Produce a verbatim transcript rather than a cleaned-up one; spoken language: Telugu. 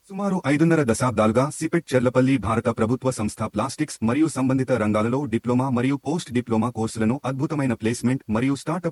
సుమారు ఐదున్నర దశాబ్దాలుగా సిపెట్ చెర్లపల్లి భారత ప్రభుత్వ సంస్థ ప్లాస్టిక్స్ మరియు సంబంధిత రంగాలలో డిప్లొమా మరియు పోస్ట్ డిప్లొమా కోర్సులను అద్భుతమైన ప్లేస్మెంట్ మరియు స్టార్టప్